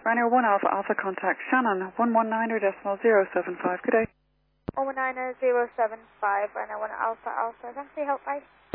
Ryanair 1 Alpha Alpha, contact Shannon, 119.075. Good day. 119.075, Ryanair 1 Alpha Alpha. Thanks for your help, bye.